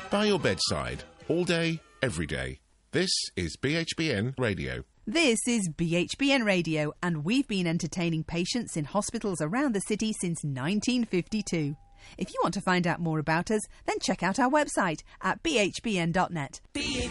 by your bedside, all day, every day. This is BHBN Radio. This is BHBN Radio, and we've been entertaining patients in hospitals around the city since 1952. If you want to find out more about us, then check out our website at bhbn.net.